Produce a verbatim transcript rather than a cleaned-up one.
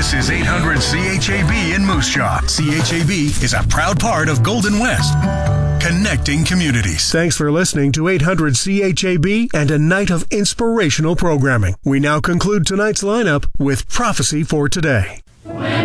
This is eight hundred C H A B in Moose Jaw. C H A B is a proud part of Golden West, connecting communities. Thanks for listening to eight hundred C H A B and a night of inspirational programming. We now conclude tonight's lineup with Prophecy for Today. When